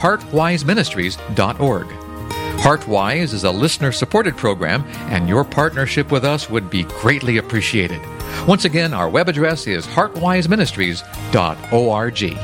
heartwiseministries.org. HeartWise is a listener-supported program, and your partnership with us would be greatly appreciated. Once again, our web address is heartwiseministries.org.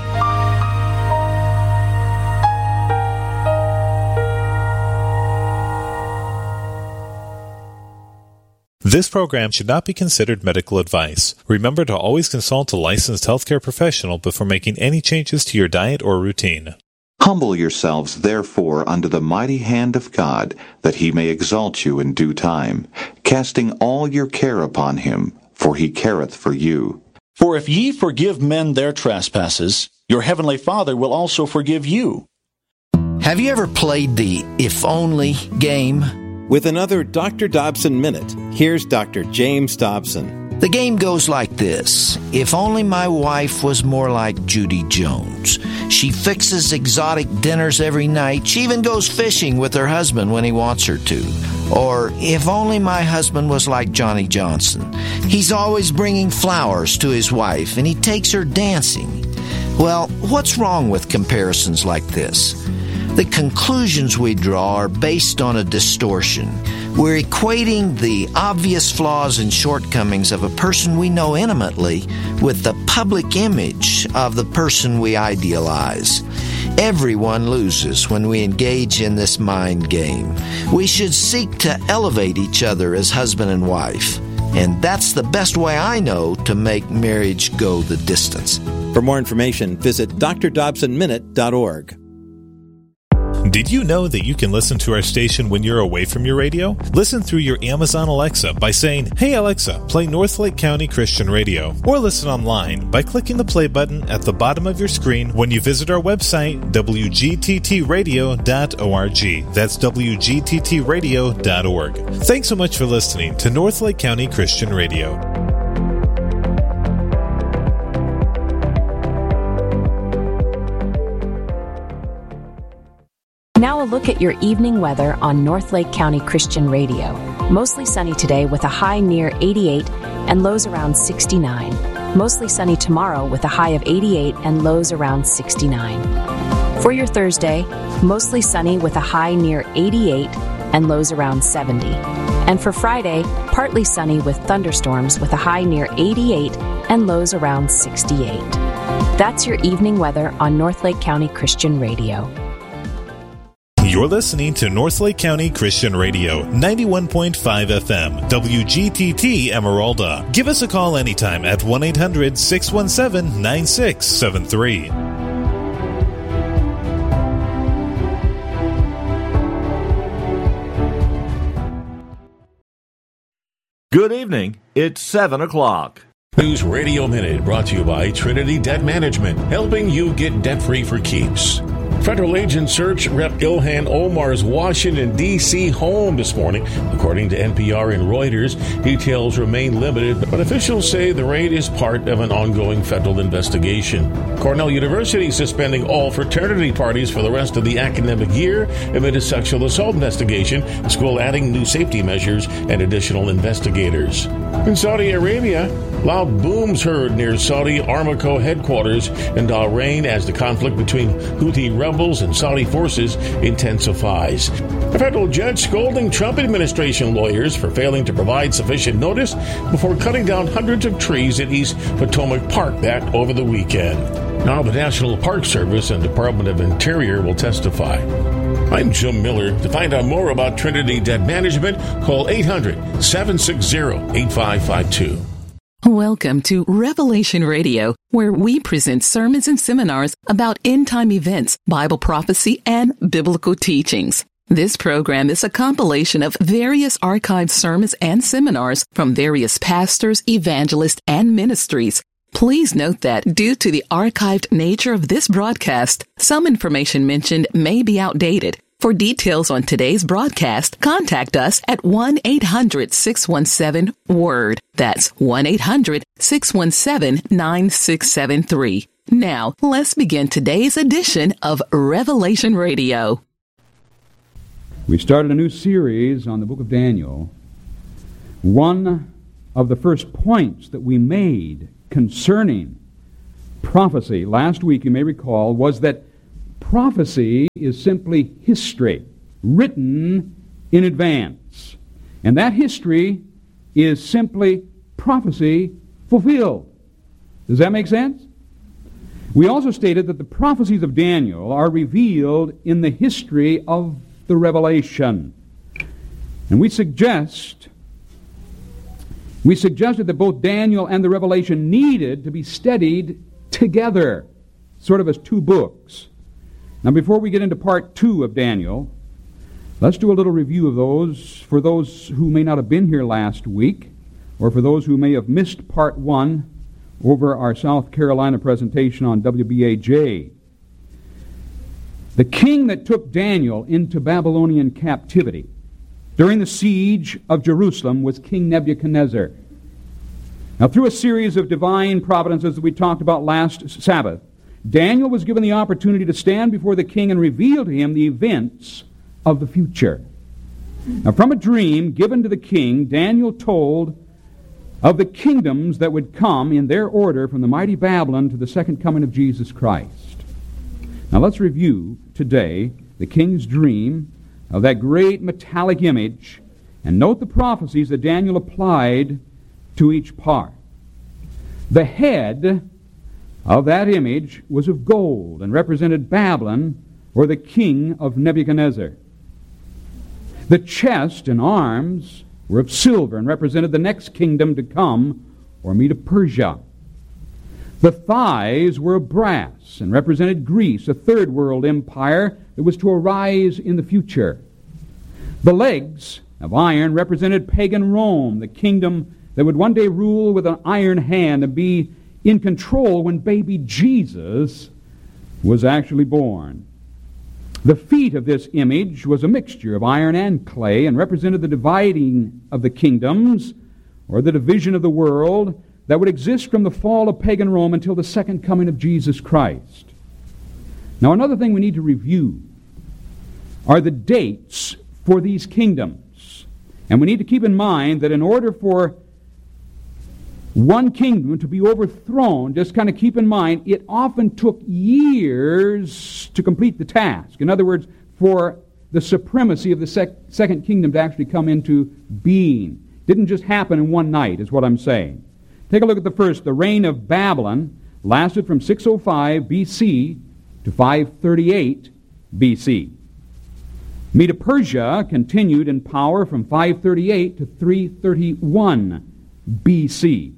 This program should not be considered medical advice. Remember to always consult a licensed healthcare professional before making any changes to your diet or routine. Humble yourselves, therefore, under the mighty hand of God, that he may exalt you in due time, casting all your care upon him, for he careth for you. For if ye forgive men their trespasses, your heavenly Father will also forgive you. Have you ever played the If Only game? With another Dr. Dobson Minute, here's Dr. James Dobson. The game goes like this. If only my wife was more like Judy Jones. She fixes exotic dinners every night. She even goes fishing with her husband when he wants her to. Or, if only my husband was like Johnny Johnson. He's always bringing flowers to his wife, and he takes her dancing. Well, what's wrong with comparisons like this? The conclusions we draw are based on a distortion. We're equating the obvious flaws and shortcomings of a person we know intimately with the public image of the person we idealize. Everyone loses when we engage in this mind game. We should seek to elevate each other as husband and wife. And that's the best way I know to make marriage go the distance. For more information, visit drdobsonminute.org. Did you know that you can listen to our station when you're away from your radio? Listen through your Amazon Alexa by saying, "Hey Alexa, play Northlake County Christian Radio." Or listen online by clicking the play button at the bottom of your screen when you visit our website, wgttradio.org. That's wgttradio.org. Thanks so much for listening to Northlake County Christian Radio. Now a look at your evening weather on Northlake County Christian Radio. Mostly sunny today with a high near 88 and lows around 69. Mostly sunny tomorrow with a high of 88 and lows around 69. For your Thursday, mostly sunny with a high near 88 and lows around 70. And for Friday, partly sunny with thunderstorms with a high near 88 and lows around 68. That's your evening weather on Northlake County Christian Radio. You're listening to Northlake County Christian Radio, 91.5 FM, WGTT Emeralda. Give us a call anytime at 1-800-617-9673. Good evening. It's 7 o'clock. News Radio Minute brought to you by Trinity Debt Management, helping you get debt-free for keeps. Federal agents search Rep. Ilhan Omar's Washington, D.C. home this morning. According to NPR and Reuters, details remain limited, but officials say the raid is part of an ongoing federal investigation. Cornell University suspending all fraternity parties for the rest of the academic year amid a sexual assault investigation, the school adding new safety measures and additional investigators. In Saudi Arabia, loud booms heard near Saudi Aramco headquarters in Bahrain as the conflict between Houthi rebels and Saudi forces intensifies. A federal judge scolding Trump administration lawyers for failing to provide sufficient notice before cutting down hundreds of trees at East Potomac Park back over the weekend. Now the National Park Service and Department of Interior will testify. I'm Jim Miller. To find out more about Trinity Debt Management, call 800-760-8552. Welcome to Revelation Radio, where we present sermons and seminars about end-time events, Bible prophecy, and biblical teachings. This program is a compilation of various archived sermons and seminars from various pastors, evangelists, and ministries. Please note that due to the archived nature of this broadcast, some information mentioned may be outdated. For details on today's broadcast, contact us at 1-800-617-WORD. That's 1-800-617-9673. Now, let's begin today's edition of Revelation Radio. We've started a new series on the book of Daniel. One of the first points that we made concerning prophecy last week, you may recall, was that prophecy is simply history, written in advance. And that history is simply prophecy fulfilled. Does that make sense? We also stated that the prophecies of Daniel are revealed in the history of the Revelation. And we suggested that both Daniel and the Revelation needed to be studied together, sort of as two books. Now, before we get into part 2 of Daniel, let's do a little review of those for those who may not have been here last week, or for those who may have missed part 1 over our South Carolina presentation on WBAJ. The king that took Daniel into Babylonian captivity during the siege of Jerusalem was King Nebuchadnezzar. Now, through a series of divine providences that we talked about last Sabbath, Daniel was given the opportunity to stand before the king and reveal to him the events of the future. Now, from a dream given to the king, Daniel told of the kingdoms that would come in their order from the mighty Babylon to the second coming of Jesus Christ. Now, let's review today the king's dream of that great metallic image and note the prophecies that Daniel applied to each part. The head of that image was of gold and represented Babylon, or the king of Nebuchadnezzar. The chest and arms were of silver and represented the next kingdom to come, or Medo-Persia. The thighs were of brass and represented Greece, a third world empire that was to arise in the future. The legs of iron represented pagan Rome, the kingdom that would one day rule with an iron hand and be in control when baby Jesus was actually born. The feet of this image was a mixture of iron and clay and represented the dividing of the kingdoms, or the division of the world, that would exist from the fall of pagan Rome until the second coming of Jesus Christ. Now, another thing we need to review are the dates for these kingdoms. And we need to keep in mind that in order for one kingdom to be overthrown, just kind of keep in mind, it often took years to complete the task. In other words, for the supremacy of the second kingdom to actually come into being. It didn't just happen in one night, is what I'm saying. Take a look at the first. The reign of Babylon lasted from 605 BC to 538 BC. Medo-Persia continued in power from 538 to 331 BC.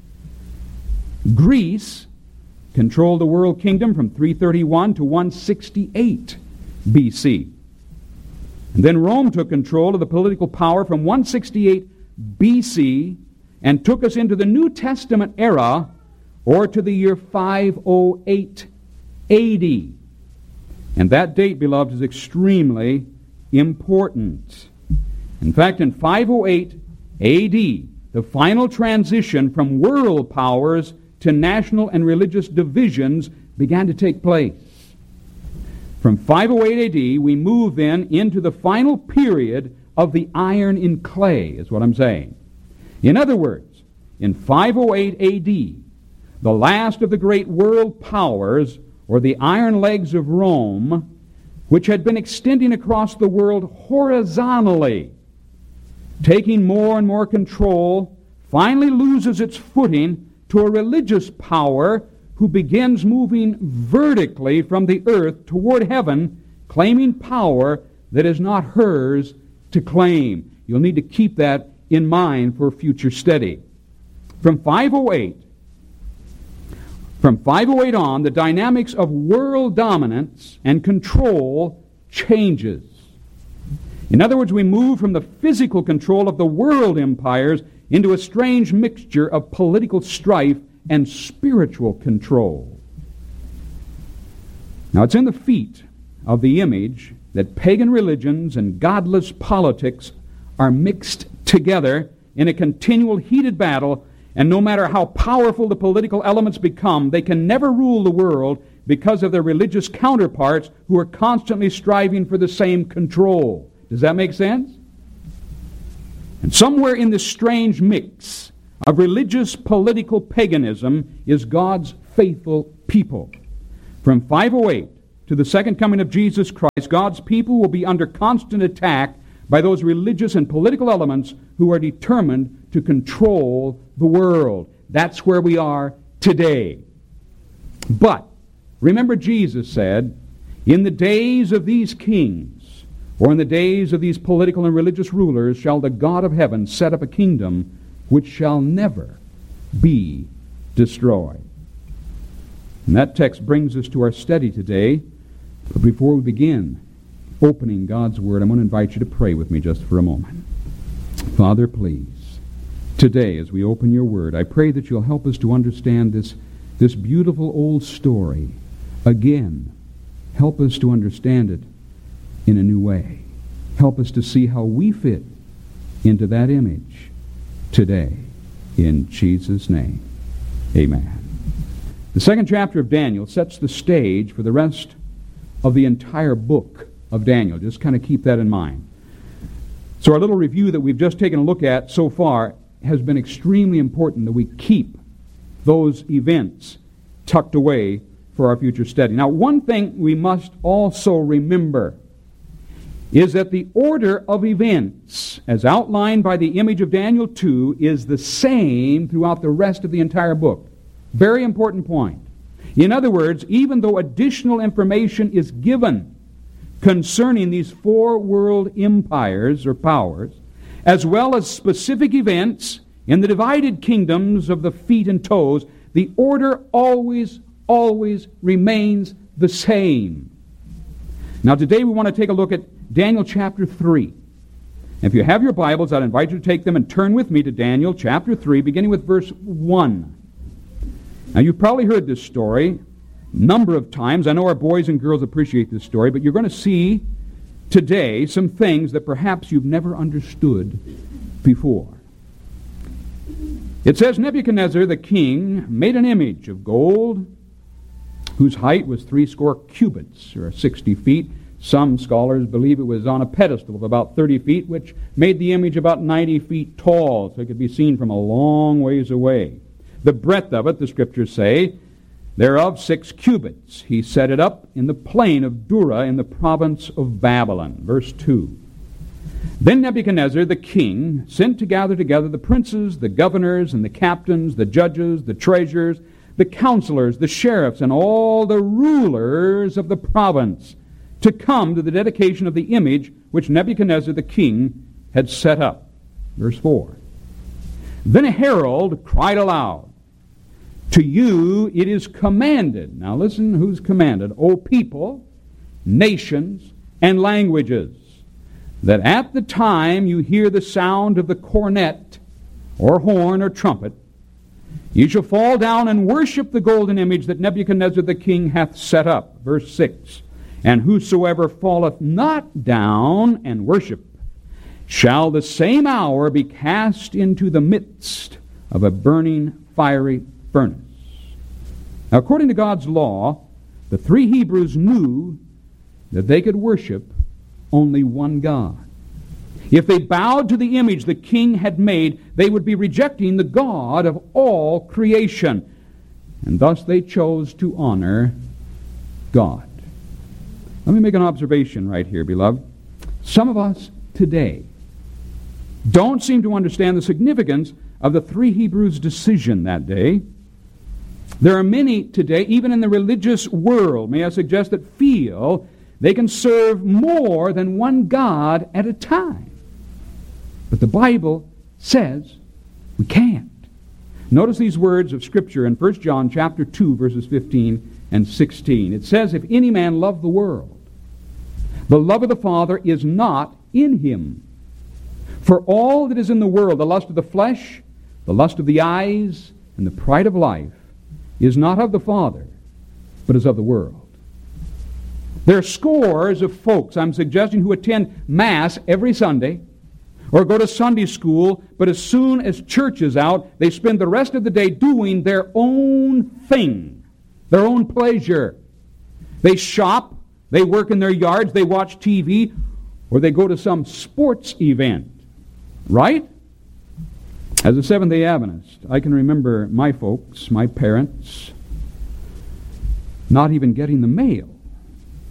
Greece controlled the world kingdom from 331 to 168 BC. And then Rome took control of the political power from 168 BC and took us into the New Testament era, or to the year 508 AD. And that date, beloved, is extremely important. In fact, in 508 AD, the final transition from world powers to national and religious divisions began to take place. From 508 AD, we move then into the final period of the iron in clay, is what I'm saying. In other words, in 508 AD, the last of the great world powers, or the iron legs of Rome, which had been extending across the world horizontally, taking more and more control, finally loses its footing to a religious power who begins moving vertically from the earth toward heaven, claiming power that is not hers to claim. You'll need to keep that in mind for future study. From 508 on, the dynamics of world dominance and control changes. In other words, we move from the physical control of the world empires into a strange mixture of political strife and spiritual control. Now, it's in the feet of the image that pagan religions and godless politics are mixed together in a continual heated battle, and no matter how powerful the political elements become, they can never rule the world because of their religious counterparts who are constantly striving for the same control. Does that make sense? And somewhere in this strange mix of religious political paganism is God's faithful people. From 508 to the second coming of Jesus Christ, God's people will be under constant attack by those religious and political elements who are determined to control the world. That's where we are today. But remember, Jesus said, in the days of these kings, or in the days of these political and religious rulers, shall the God of heaven set up a kingdom which shall never be destroyed. And that text brings us to our study today. But before we begin opening God's Word, I'm going to invite you to pray with me just for a moment. Father, please, today as we open your Word, I pray that you'll help us to understand this beautiful old story. Again, help us to understand it in a new way. Help us to see how we fit into that image today. In Jesus' name, amen. The second chapter of Daniel sets the stage for the rest of the entire book of Daniel. Just kind of keep that in mind. So our little review that we've just taken a look at so far has been extremely important that we keep those events tucked away for our future study. Now, one thing we must also remember is that the order of events, as outlined by the image of Daniel 2, is the same throughout the rest of the entire book. Very important point. In other words, even though additional information is given concerning these four world empires or powers, as well as specific events in the divided kingdoms of the feet and toes, the order always remains the same. Now today we want to take a look at Daniel chapter 3. If you have your Bibles, I'd invite you to take them and turn with me to Daniel chapter 3, beginning with verse 1. Now you've probably heard this story a number of times. I know our boys and girls appreciate this story, but you're going to see today some things that perhaps you've never understood before. It says, Nebuchadnezzar the king made an image of gold whose height was 80 cubits, or 60 feet. Some scholars believe it was on a pedestal of about 30 feet, which made the image about 90 feet tall, so it could be seen from a long ways away. The breadth of it, the Scriptures say, thereof 6 cubits. He set it up in the plain of Dura in the province of Babylon. Verse 2. Then Nebuchadnezzar the king sent to gather together the princes, the governors, and the captains, the judges, the treasurers, the counselors, the sheriffs, and all the rulers of the province to come to the dedication of the image which Nebuchadnezzar the king had set up. Verse 4. Then a herald cried aloud, to you it is commanded. Now listen, who's commanded? O people, nations, and languages, that at the time you hear the sound of the cornet, or horn, or trumpet, you shall fall down and worship the golden image that Nebuchadnezzar the king hath set up. Verse 6. And whosoever falleth not down and worship shall the same hour be cast into the midst of a burning fiery furnace. Now, according to God's law, the three Hebrews knew that they could worship only one God. If they bowed to the image the king had made, they would be rejecting the God of all creation. And thus they chose to honor God. Let me make an observation right here, beloved. Some of us today don't seem to understand the significance of the three Hebrews' decision that day. There are many today, even in the religious world, may I suggest, that feel they can serve more than one God at a time. But the Bible says we can't. Notice these words of Scripture in 1 John chapter 2, verses 15 and 16. It says, if any man love the world, the love of the Father is not in him. For all that is in the world, the lust of the flesh, the lust of the eyes, and the pride of life, is not of the Father, but is of the world. There are scores of folks, I'm suggesting, who attend Mass every Sunday, or go to Sunday school, but as soon as church is out, they spend the rest of the day doing their own thing, their own pleasure. They shop, they work in their yards, they watch TV, or they go to some sports event. Right? As a Seventh-day Adventist, I can remember my folks, my parents, not even getting the mail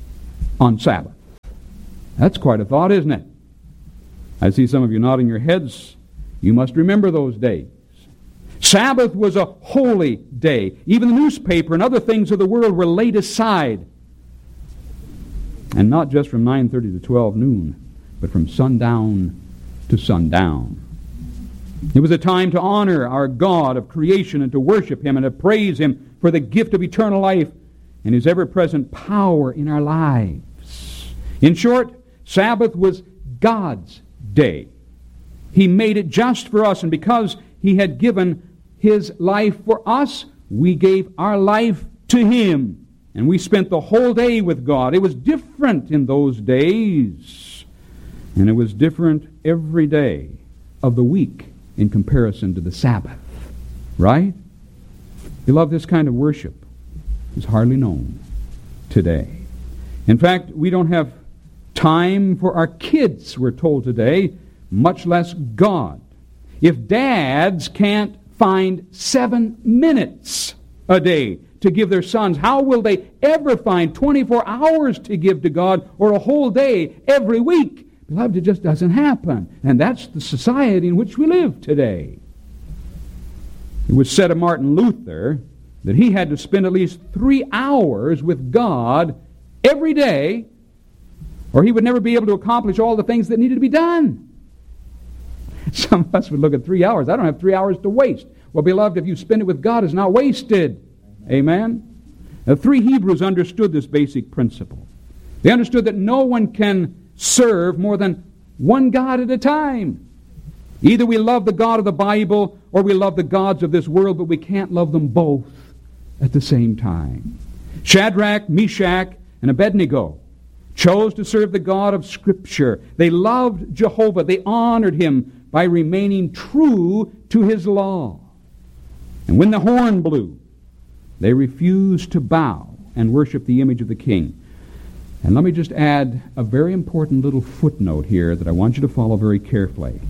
on Sabbath. That's quite a thought, isn't it? I see some of you nodding your heads. You must remember those days. Sabbath was a holy day. Even the newspaper and other things of the world were laid aside. And not just from 9:30 to 12 noon, but from sundown to sundown. It was a time to honor our God of creation and to worship Him and to praise Him for the gift of eternal life and His ever-present power in our lives. In short, Sabbath was God's day. He made it just for us, and because He had given His life for us, we gave our life to Him, and we spent the whole day with God. It was different in those days, and it was different every day of the week in comparison to the Sabbath. Right? Beloved, this kind of worship is hardly known today. In fact, we don't have time for our kids, we're told today, much less God. If dads can't find 7 minutes a day to give their sons, how will they ever find 24 hours to give to God or a whole day every week? Beloved, it just doesn't happen. And that's the society in which we live today. It was said of Martin Luther that he had to spend at least 3 hours with God every day, or he would never be able to accomplish all the things that needed to be done. Some of us would look at 3 hours. I don't have 3 hours to waste. Well, beloved, if you spend it with God, it's not wasted. Amen? The 3 Hebrews understood this basic principle. They understood that no one can serve more than one God at a time. Either we love the God of the Bible or we love the gods of this world, but we can't love them both at the same time. Shadrach, Meshach, and Abednego chose to serve the God of Scripture. They loved Jehovah. They honored Him by remaining true to His law. And when the horn blew, they refused to bow and worship the image of the king. And let me just add a very important little footnote here that I want you to follow very carefully.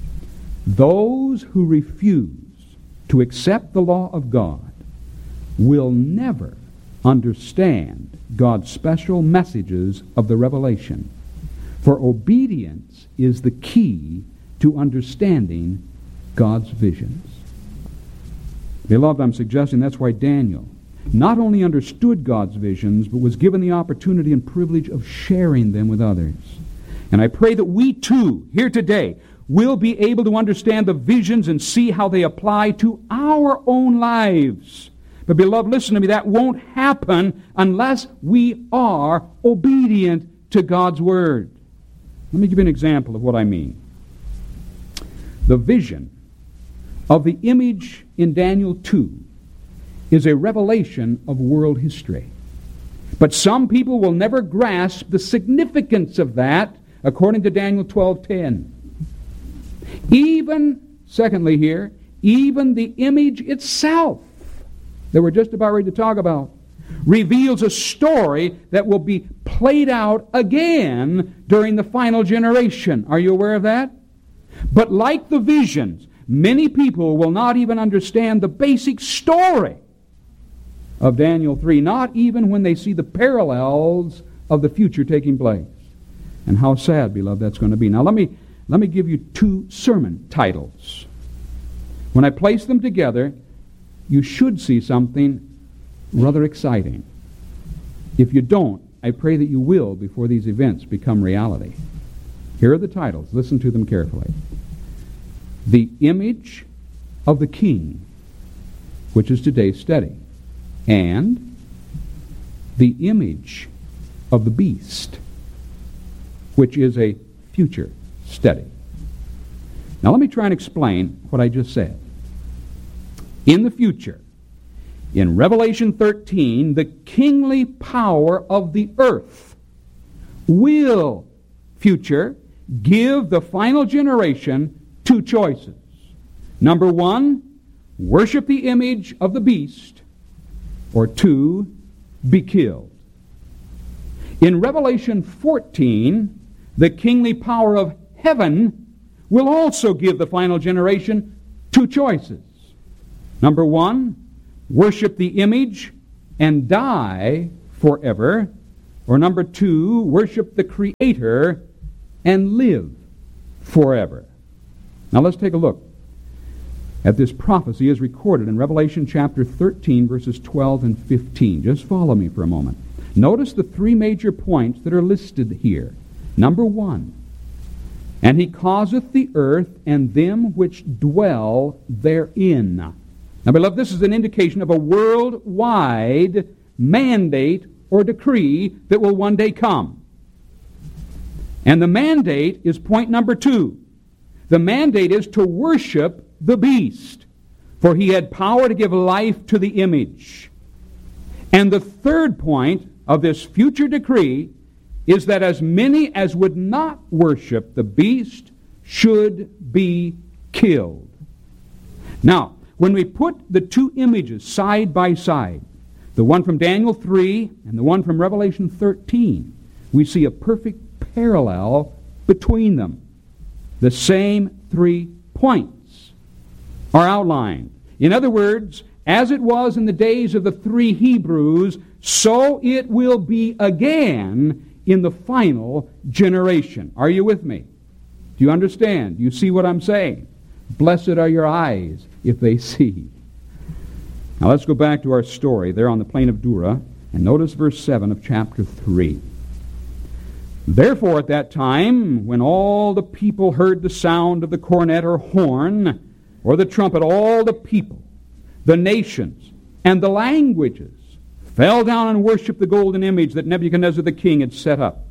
Those who refuse to accept the law of God will never understand God's special messages of the revelation. For obedience is the key to understanding God's visions. Beloved, I'm suggesting that's why Daniel not only understood God's visions, but was given the opportunity and privilege of sharing them with others. And I pray that we too, here today, will be able to understand the visions and see how they apply to our own lives. But beloved, listen to me, that won't happen unless we are obedient to God's Word. Let me give you an example of what I mean. The vision of the image in Daniel 2 is a revelation of world history. But some people will never grasp the significance of that, according to Daniel 12:10. Even, secondly here, even the image itself that we're just about ready to talk about reveals a story that will be played out again during the final generation. Are you aware of that? But like the visions, many people will not even understand the basic story of Daniel 3, not even when they see the parallels of the future taking place. And how sad, beloved, that's going to be. Now let me give you 2 sermon titles. When I place them together, you should see something rather exciting. If you don't, I pray that you will before these events become reality. Here are the titles. Listen to them carefully. The Image of the King, which is today's study, and the Image of the Beast, which is a future study. Now let me try and explain what I just said. In the future, in Revelation 13, the kingly power of the earth will, future, give the final generation 2 choices. Number 1, worship the image of the beast, or 2, be killed. In Revelation 14, the kingly power of heaven will also give the final generation 2 choices. Number 1, worship the image and die forever, Or number 2, worship the Creator and live forever. Now let's take a look at this prophecy as recorded in Revelation chapter 13, verses 12 and 15. Just follow me for a moment. Notice the 3 major points that are listed here. Number 1, and he causeth the earth and them which dwell therein. Now, beloved, this is an indication of a worldwide mandate or decree that will one day come. And the mandate is point number 2. The mandate is to worship the beast, for he had power to give life to the image. And the third point of this future decree is that as many as would not worship the beast should be killed. Now, when we put the 2 images side by side, the one from Daniel 3 and the one from Revelation 13, we see a perfect parallel between them. The same 3 points are outlined. In other words, as it was in the days of the 3 Hebrews, so it will be again in the final generation. Are you with me? Do you understand? Do you see what I'm saying? Blessed are your eyes if they see. Now let's go back to our story there on the plain of Dura, and notice verse 7 of chapter 3. Therefore at that time, when all the people heard the sound of the cornet or horn, or the trumpet, all the people, the nations, and the languages fell down and worshipped the golden image that Nebuchadnezzar the king had set up.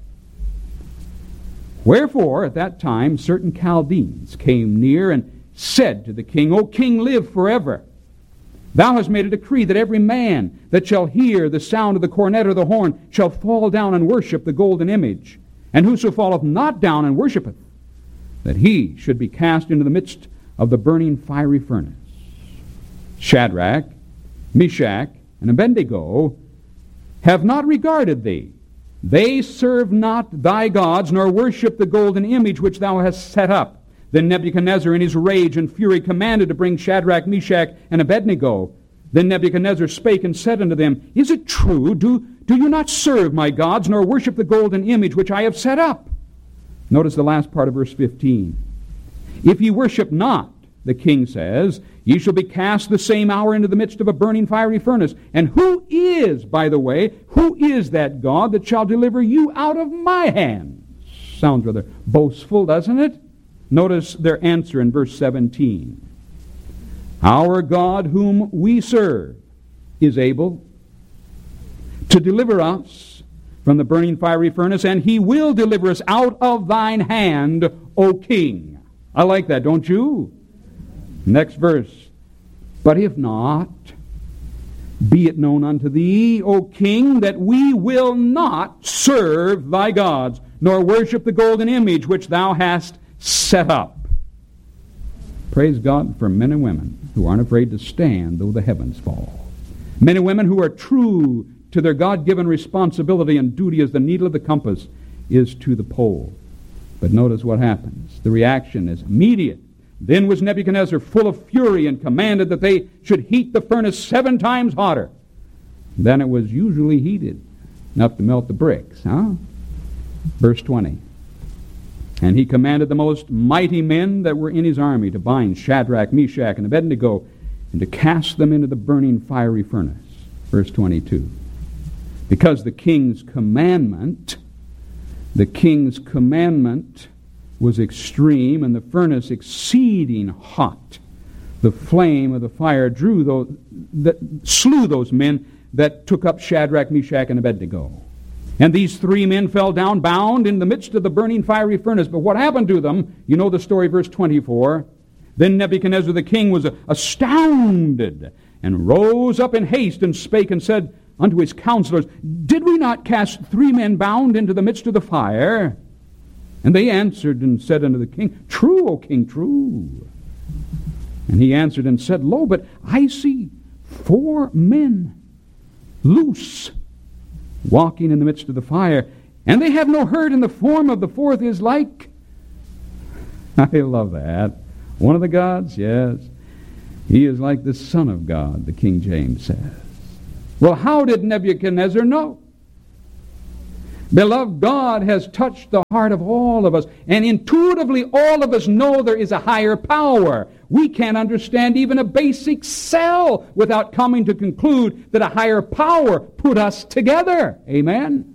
Wherefore, at that time, certain Chaldeans came near and said to the king, O king, live forever. Thou hast made a decree that every man that shall hear the sound of the cornet or the horn shall fall down and worship the golden image. And whoso falleth not down and worshipeth, that he should be cast into the midst of the burning fiery furnace. Shadrach, Meshach, and Abednego have not regarded thee. They serve not thy gods, nor worship the golden image which thou hast set up. Then Nebuchadnezzar in his rage and fury commanded to bring Shadrach, Meshach, and Abednego. Then Nebuchadnezzar spake and said unto them, Is it true? Do you not serve my gods, nor worship the golden image which I have set up? Notice the last part of verse 15. If ye worship not, the king says, ye shall be cast the same hour into the midst of a burning fiery furnace. And who is, by the way, who is that God that shall deliver you out of my hands? Sounds rather boastful, doesn't it? Notice their answer in verse 17. Our God whom we serve is able to deliver us from the burning fiery furnace, and he will deliver us out of thine hand, O king. I like that, don't you? Next verse. But if not, be it known unto thee, O king, that we will not serve thy gods, nor worship the golden image which thou hast set up. Praise God for men and women who aren't afraid to stand though the heavens fall. Men and women who are true to their God-given responsibility and duty as the needle of the compass is to the pole. But notice what happens. The reaction is immediate. Then was Nebuchadnezzar full of fury and commanded that they should heat the furnace 7 times hotter than it was usually heated, enough to melt the bricks. Verse 20. And he commanded the most mighty men that were in his army to bind Shadrach, Meshach, and Abednego, and to cast them into the burning fiery furnace. Verse 22. Because the king's commandment was extreme, and the furnace exceeding hot, the flame of the fire slew those men that took up Shadrach, Meshach, and Abednego. And these 3 men fell down bound in the midst of the burning fiery furnace. But what happened to them? You know the story, verse 24. Then Nebuchadnezzar the king was astounded, and rose up in haste, and spake and said unto his counselors, Did we not cast 3 men bound into the midst of the fire? And they answered and said unto the king, True, O king, true. And he answered and said, Lo, but I see 4 men loose, walking in the midst of the fire, and they have no hurt, and the form of the 4th is like... I love that. One of the gods? Yes. He is like the Son of God, the King James says. Well, how did Nebuchadnezzar know? Beloved, God has touched the heart of all of us, and intuitively all of us know there is a higher power. We can't understand even a basic cell without coming to conclude that a higher power put us together. Amen?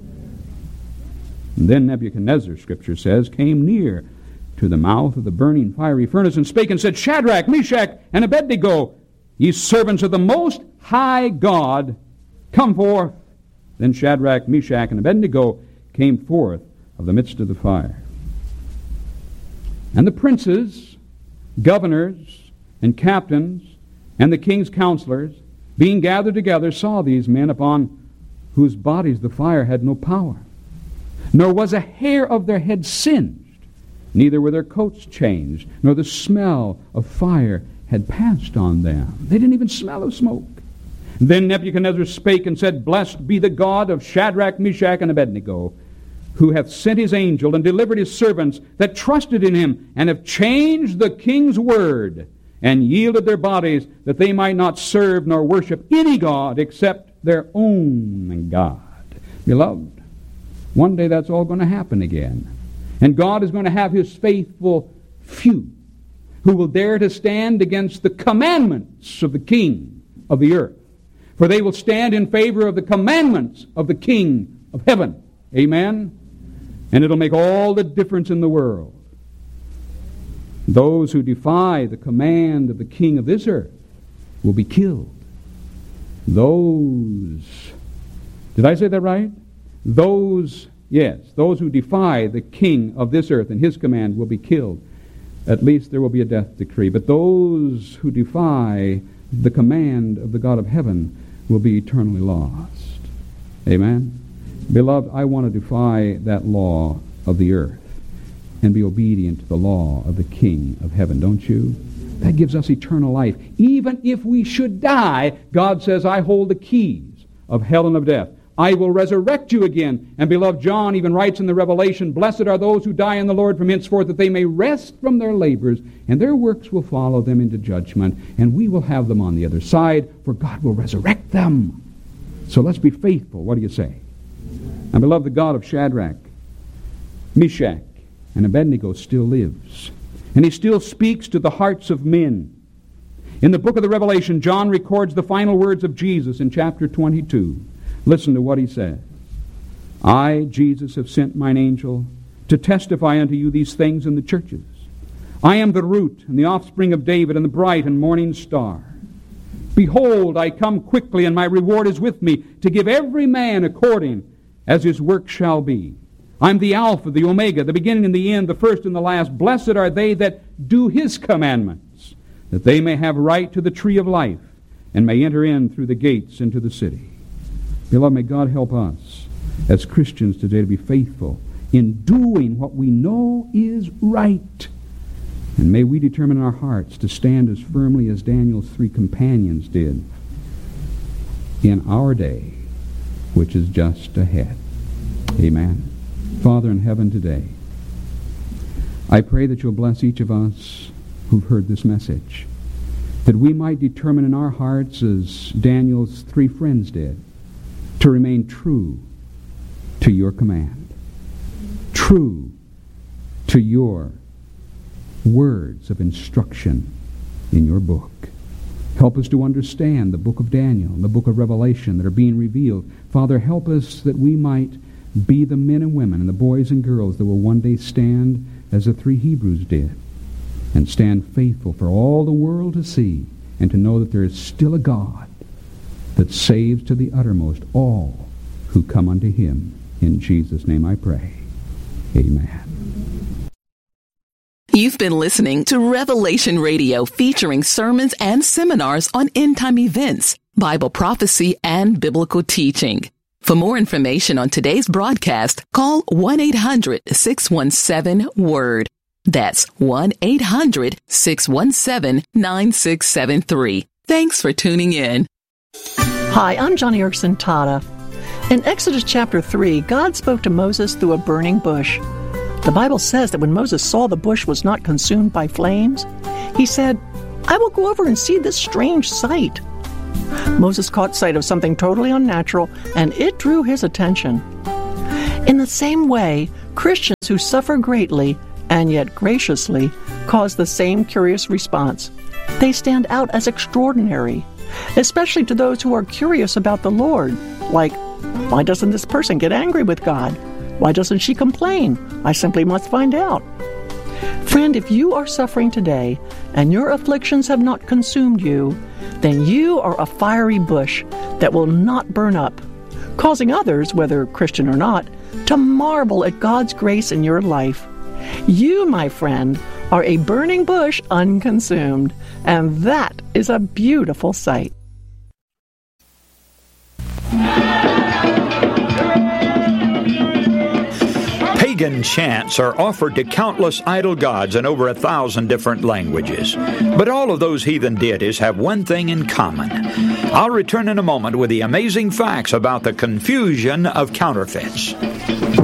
And then Nebuchadnezzar, Scripture says, came near to the mouth of the burning fiery furnace and spake and said, Shadrach, Meshach, and Abednego, ye servants of the Most High God, come forth. Then Shadrach, Meshach, and Abednego came forth of the midst of the fire. And the princes, governors, and captains, and the king's counselors, being gathered together, saw these men upon whose bodies the fire had no power, nor was a hair of their head singed, neither were their coats changed, nor the smell of fire had passed on them. They didn't even smell of smoke. Then Nebuchadnezzar spake and said, Blessed be the God of Shadrach, Meshach, and Abednego, who hath sent his angel and delivered his servants that trusted in him, and have changed the king's word, and yielded their bodies, that they might not serve nor worship any god except their own God. Beloved, one day that's all going to happen again. And God is going to have his faithful few who will dare to stand against the commandments of the king of the earth. For they will stand in favor of the commandments of the King of heaven. Amen? And it'll make all the difference in the world. Those who defy the command of the king of this earth will be killed. Those, did I say that right? Those who defy the king of this earth and his command will be killed. At least there will be a death decree. But those who defy the command of the God of heaven will be eternally lost. Amen? Beloved, I want to defy that law of the earth and be obedient to the law of the King of heaven, don't you? That gives us eternal life. Even if we should die, God says, I hold the keys of hell and of death. I will resurrect you again. And beloved, John even writes in the Revelation, Blessed are those who die in the Lord from henceforth, that they may rest from their labors, and their works will follow them into judgment, and we will have them on the other side, for God will resurrect them. So let's be faithful. What do you say? And beloved, the God of Shadrach, Meshach, and Abednego still lives. And he still speaks to the hearts of men. In the book of the Revelation, John records the final words of Jesus in chapter 22. Listen to what he says. I, Jesus, have sent mine angel to testify unto you these things in the churches. I am the root and the offspring of David and the bright and morning star. Behold, I come quickly, and my reward is with me, to give every man according as his work shall be. I am the Alpha, the Omega, the beginning and the end, the first and the last. Blessed are they that do his commandments, that they may have right to the tree of life, and may enter in through the gates into the city. Beloved, may God help us as Christians today to be faithful in doing what we know is right. And may we determine in our hearts to stand as firmly as Daniel's 3 companions did in our day, which is just ahead. Amen. Father in heaven, today, I pray that you'll bless each of us who've heard this message, that we might determine in our hearts, as Daniel's 3 friends did, to remain true to your command, true to your words of instruction in your book. Help us to understand the book of Daniel and the book of Revelation that are being revealed. Father, help us that we might be the men and women and the boys and girls that will one day stand as the 3 Hebrews did, and stand faithful for all the world to see, and to know that there is still a God that saves to the uttermost all who come unto him. In Jesus' name I pray. Amen. You've been listening to Revelation Radio, featuring sermons and seminars on end-time events, Bible prophecy, and biblical teaching. For more information on today's broadcast, call 1-800-617-WORD. That's 1-800-617-9673. Thanks for tuning in. Hi, I'm Johnny Erickson Tata. In Exodus chapter 3, God spoke to Moses through a burning bush. The Bible says that when Moses saw the bush was not consumed by flames, he said, I will go over and see this strange sight. Moses caught sight of something totally unnatural, and it drew his attention. In the same way, Christians who suffer greatly and yet graciously cause the same curious response. They stand out as extraordinary, especially to those who are curious about the Lord, like, why doesn't this person get angry with God? Why doesn't she complain? I simply must find out. Friend, if you are suffering today and your afflictions have not consumed you, then you are a fiery bush that will not burn up, causing others, whether Christian or not, to marvel at God's grace in your life. You, my friend, are a burning bush unconsumed, and that is a beautiful sight. Pagan chants are offered to countless idol gods in over 1,000 different languages. But all of those heathen deities have one thing in common. I'll return in a moment with the amazing facts about the confusion of counterfeits.